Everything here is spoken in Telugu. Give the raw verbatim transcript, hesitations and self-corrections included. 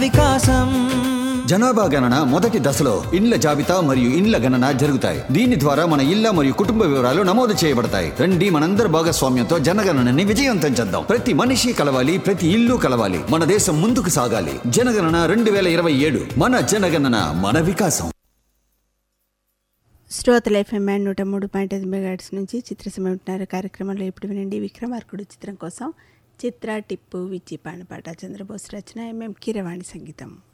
వికాసం. జనాభా గణన మొదటి దశలో ఇండ్ల జాబితా మరియు ఇండ్ల గణన జరుగుతాయి. దీని ద్వారా మన ఇళ్ల మరియు కుటుంబ వివరాలు నమోదు చేయబడతాయి. రండి మనందరి భాగస్వామ్యంతో జనగణనని విజయవంతం చేద్దాం. ప్రతి మనిషి కలవాలి, ప్రతి ఇల్లు కలవాలి. మన దేశం ముందుకు సాగాలి. జనగణన రెండు వేల ఇరవై ఏడు మన జనగణన మన వికాసం. శ్రోతల ఎఫ్ఎం నూట మూడు పాయింట్ ఐదు మెగాహెర్ట్జ్ నుంచి చిత్రసీమ ఉంటున్నారు కార్యక్రమంలో ఇప్పుడు వినండి. విక్రమార్కుడు చిత్రం కోసం చిత్ర టిప్పు విచ్చి పాణపాట చంద్రబోస్ రచన ఎంఎం కీరవాణి సంగీతం.